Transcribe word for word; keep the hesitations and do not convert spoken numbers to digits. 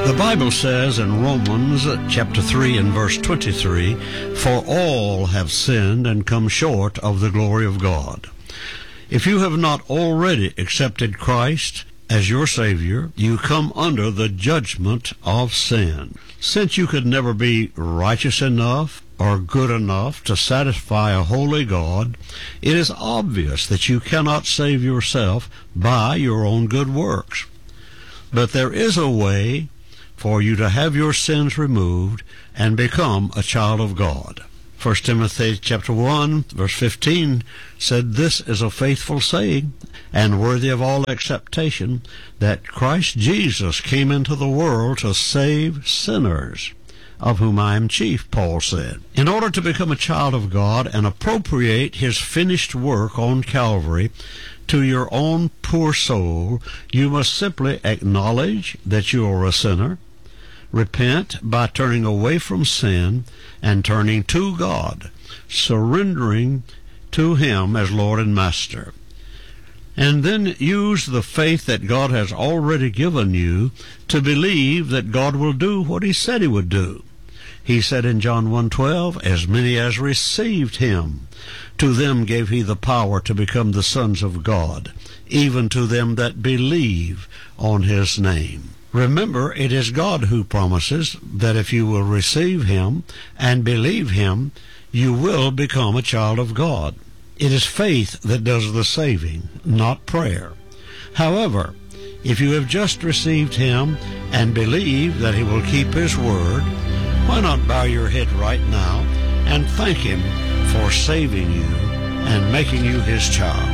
The Bible says in Romans chapter three and verse twenty-three, "For all have sinned and come short of the glory of God." If you have not already accepted Christ as your Savior, you come under the judgment of sin. Since you could never be righteous enough or good enough to satisfy a holy God, it is obvious that you cannot save yourself by your own good works. But there is a way for you to have your sins removed and become a child of God. First Timothy chapter one, verse fifteen said, "This is a faithful saying and worthy of all acceptation, that Christ Jesus came into the world to save sinners, of whom I am chief," Paul said. In order to become a child of God and appropriate his finished work on Calvary to your own poor soul, you must simply acknowledge that you are a sinner, repent by turning away from sin and turning to God, surrendering to him as Lord and Master. And then use the faith that God has already given you to believe that God will do what he said he would do. He said in John one twelve, "As many as received him, to them gave he the power to become the sons of God, even to them that believe on his name." Remember, it is God who promises that if you will receive him and believe him, you will become a child of God. It is faith that does the saving, not prayer. However, if you have just received him and believe that he will keep his word, why not bow your head right now and thank him for saving you and making you his child?